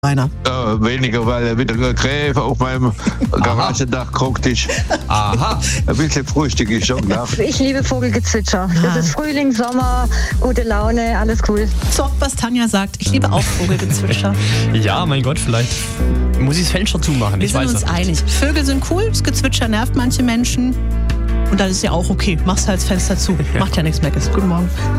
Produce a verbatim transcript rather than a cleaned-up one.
Rainer? Ja, weniger, weil er wieder Gräfe auf meinem Garagendach guckt ist. Aha. Ein bisschen frühstück ist schon klar. Ich liebe Vogelgezwitscher. Das ist Frühling, Sommer, gute Laune, alles cool. So, was Tanja sagt. Ich liebe auch Vogelgezwitscher. Ja, mein Gott, vielleicht muss ich das Fenster zumachen. Wir ich sind weiß uns das nicht. einig. Vögel sind cool, das Gezwitscher nervt manche Menschen. Und das ist ja auch okay. Mach's halt das Fenster zu. Macht ja nichts mehr. Guten Morgen.